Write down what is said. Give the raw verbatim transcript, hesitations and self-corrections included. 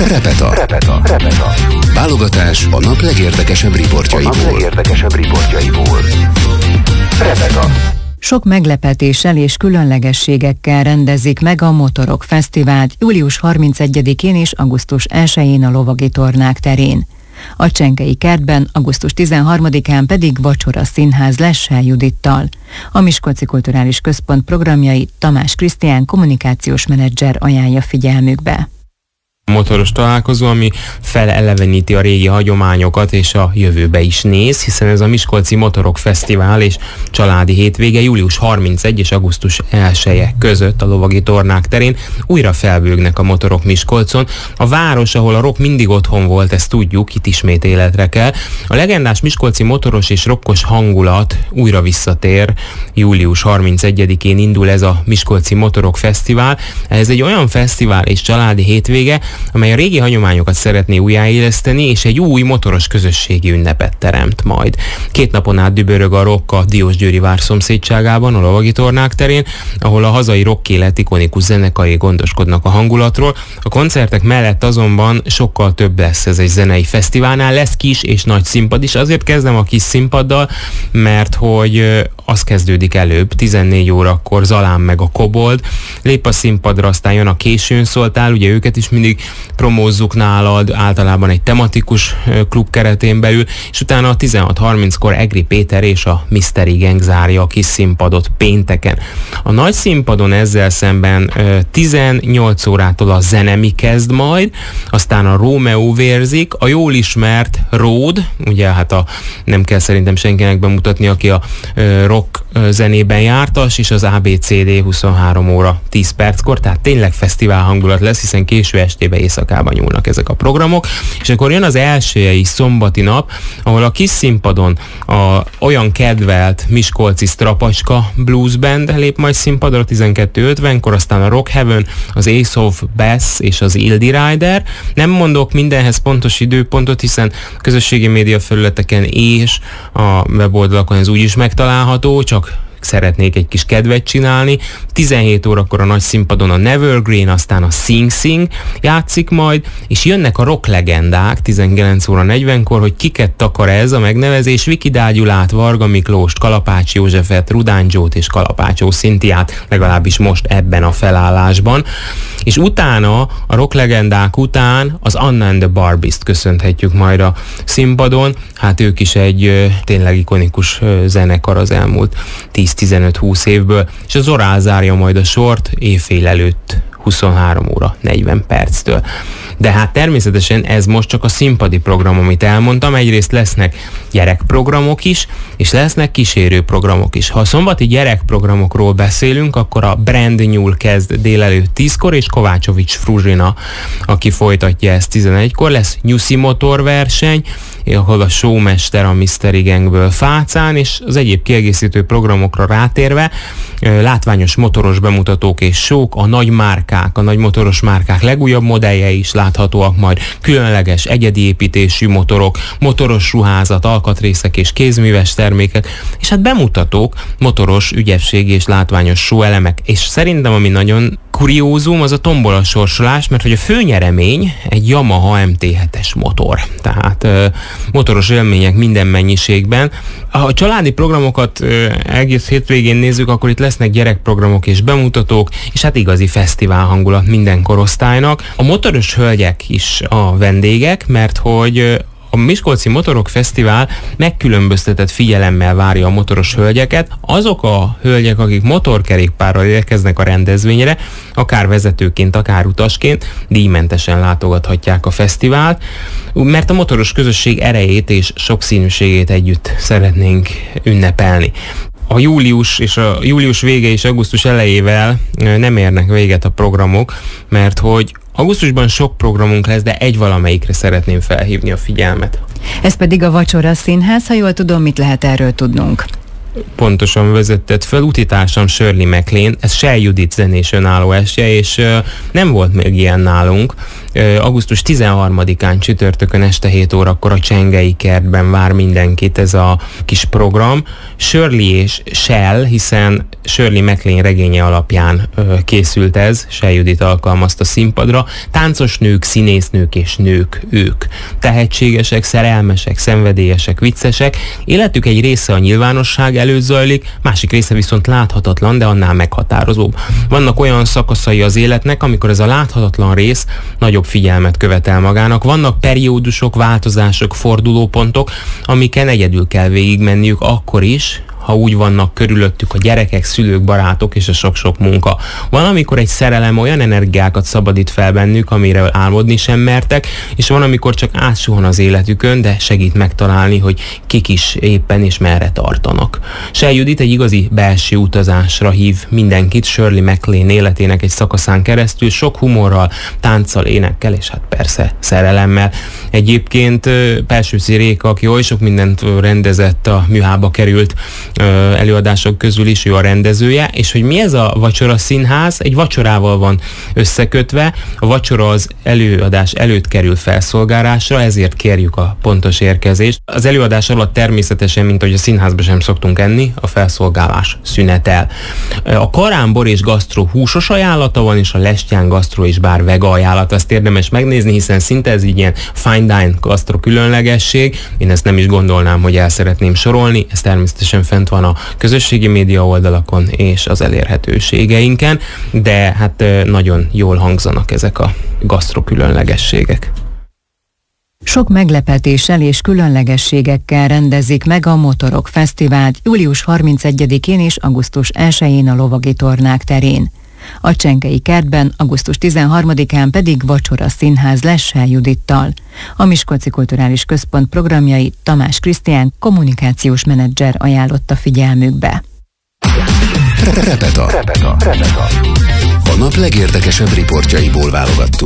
Repeta. Repeta. Repeta. Válogatás a nap legérdekesebb riportjaiból. A nap legérdekesebb riportjaiból. Repeta. Sok meglepetéssel és különlegességekkel rendezik meg a Motorok Fesztivált július harmincegyedikén és augusztus elsején a Lovagi Tornák terén. A Csenkei Kertben augusztus tizenharmadikán pedig vacsora színház Lessel Judittal. A Miskolci Kulturális Központ programjait Tamás Krisztián kommunikációs menedzser ajánlja figyelmükbe. Motoros találkozó, ami feleleveníti a régi hagyományokat és a jövőbe is néz, hiszen ez a Miskolci Motorok Fesztivál és családi hétvége július harmincegyedike és augusztus elseje között a Lovagi Tornák terén újra felbőgnek a motorok Miskolcon. A város, ahol a rock mindig otthon volt, ezt tudjuk, itt ismét életre kell. A legendás miskolci motoros és rockos hangulat újra visszatér. július harmincegyedikén indul ez a Miskolci Motorok Fesztivál. Ez egy olyan fesztivál és családi hétvége, amely a régi hagyományokat szeretné újjáéleszteni, és egy új motoros közösségi ünnepet teremt majd. Két napon át dübörög a rock a Diósgyőri vár szomszédságában, a Lovagi Tornák terén, ahol a hazai rockélet ikonikus zenekarai gondoskodnak a hangulatról. A koncertek mellett azonban sokkal több lesz ez egy zenei fesztiválnál, lesz kis és nagy színpad is. Azért kezdem a kis színpaddal, mert hogy az kezdődik előbb, tizennégy órakor Zalán meg a Kobold lép a színpadra, aztán jön a Későn szóltál, ugye őket is mindig promózzuk nálad, általában egy tematikus klub keretén belül, és utána a tizenhat harminckor Egri Péter és a Mystery Gang zárja a kis színpadot pénteken. A nagy színpadon ezzel szemben tizennyolc órától a Zenemi kezd majd, aztán a Rómeó vérzik, a jól ismert Ród, ugye hát a, nem kell szerintem senkinek bemutatni, aki a rock zenében jártas, és az á bé cé dé huszonhárom óra tíz perckor, tehát tényleg fesztivál hangulat lesz, hiszen késő estébe, éjszakában nyúlnak ezek a programok, és akkor jön az elsőjei szombati nap, ahol a kis színpadon a olyan kedvelt miskolci Strapacska Blues Band lép majd színpadra tizenkettő ötvenkor, aztán a Rock Heaven, az Ace of Bass és az Ildi Rider. Nem mondok mindenhez pontos időpontot, hiszen közösségi média felületeken és a weboldalakon ez úgyis megtalálható, csak szeretnék egy kis kedvet csinálni. tizenhét órakor a nagy színpadon a Nevergreen, aztán a Sing Sing játszik majd, és jönnek a rock legendák tizenkilenc óra negyvenkor, hogy kiket takar ez a megnevezés: Viki Dágyulát, Varga Miklóst, Kalapács Józsefet, Rudán Zsót és Kalapácsó Szintiát, legalábbis most ebben a felállásban. És utána, a rock legendák után az Anna and the Barbies-t köszönhetjük majd a színpadon. Hát ők is egy ö, tényleg ikonikus ö, zenekar az elmúlt tíz-tizenöt-húsz évből, és az Zorál zárja majd a sort éjfél előtt huszonhárom óra negyven perctől. De hát természetesen ez most csak a színpadi program, amit elmondtam. Egyrészt lesznek gyerekprogramok is, és lesznek kísérőprogramok is. Ha a szombati gyerekprogramokról beszélünk, akkor a Brand New kezd délelőtt tízkor, és Kovácsovics Fruzsina, aki folytatja ezt tizenegykor. Lesz nyuszi motorverseny, ahol a showmester a Mystery Gangből Fácán, és az egyéb kiegészítő programokra rátérve látványos motoros bemutatók és show-k, a nagy márkák, a nagy motoros márkák legújabb modelljei is láthatóak majd, különleges egyedi építésű motorok, motoros ruházat, alkatrészek és kézműves termékek, és hát bemutatók, motoros ügyességi és látványos show elemek. És szerintem, ami nagyon kuriózum, az a tombola sorsolás, mert hogy a főnyeremény egy Yamaha em té hetes motor. Tehát ö, motoros élmények minden mennyiségben. Ha a családi programokat ö, egész hétvégén nézzük, akkor itt lesznek gyerekprogramok és bemutatók, és hát igazi fesztivál hangulat minden korosztálynak. A motoros hölgyek is a vendégek, mert hogy ö, a Miskolci Motorok Fesztivál megkülönböztetett figyelemmel várja a motoros hölgyeket. Azok a hölgyek, akik motorkerékpárral érkeznek a rendezvényre, akár vezetőként, akár utasként, díjmentesen látogathatják a fesztivált, mert a motoros közösség erejét és sokszínűségét együtt szeretnénk ünnepelni. A július és a július vége és augusztus elejével nem érnek véget a programok, mert hogy augusztusban sok programunk lesz, de egy valamelyikre szeretném felhívni a figyelmet. Ez pedig a Vacsora Színház, ha jól tudom, mit lehet erről tudnunk? Pontosan vezetted fel, utitársam Shirley MacLaine, ez Shell Judit zenés önálló estje, és uh, nem volt még ilyen nálunk. Uh, augusztus tizenharmadikán csütörtökön este hét órakor a Csenkei Kertben vár mindenkit ez a kis program. Shirley és Shell, hiszen Shirley MacLaine regénye alapján ö, készült ez, Sell Judit alkalmazta színpadra. Táncos nők, színésznők és nők ők. Tehetségesek, szerelmesek, szenvedélyesek, viccesek. Életük egy része a nyilvánosság előtt zajlik, másik része viszont láthatatlan, de annál meghatározóbb. Vannak olyan szakaszai az életnek, amikor ez a láthatatlan rész nagyobb figyelmet követel magának. Vannak periódusok, változások, fordulópontok, amiken egyedül kell végigmenniük akkor is, ha úgy vannak körülöttük a gyerekek, szülők, barátok és a sok-sok munka. Van, amikor egy szerelem olyan energiákat szabadít fel bennük, amiről álmodni sem mertek, és van, amikor csak átsuhan az életükön, de segít megtalálni, hogy kik is éppen és merre tartanak. Sell Judit egy igazi belső utazásra hív mindenkit Shirley MacLaine életének egy szakaszán keresztül, sok humorral, tánccal, énekkel, és hát persze szerelemmel. Egyébként Pelsőci Réka, aki oly sok mindent rendezett, a műhába került előadások közül is ő a rendezője, és hogy mi ez a Vacsora Színház, egy vacsorával van összekötve, a vacsora az előadás előtt kerül felszolgálásra, ezért kérjük a pontos érkezést. Az előadás alatt természetesen, mint ahogy a színházban sem szoktunk enni, a felszolgálás szünetel. A karánbor és gasztró húsos ajánlata van, és a Lestján gasztró és bár vega ajánlat, azt érdemes megnézni, hiszen szinte ez így ilyen fine dine gasztró különlegesség. Én ezt nem is gondolnám, hogy el szeretném sorolni, ez természetesen fent van a közösségi média oldalakon és az elérhetőségeinken, de hát nagyon jól hangzanak ezek a gasztro különlegességek. Sok meglepetéssel és különlegességekkel rendezik meg a Motorok Fesztivált július harmincegyedikén és augusztus elsején a Lovagi Tornák terén. A Csenkei Kertben augusztus tizenharmadikán pedig Vacsora Színház lesz Sell Judittal. A Miskolci Kulturális Központ programjait Tamás Krisztián kommunikációs menedzser ajánlotta figyelmükbe. Repeta. Repeta. Repeta. A nap legérdekesebb riportjaiból válogattuk.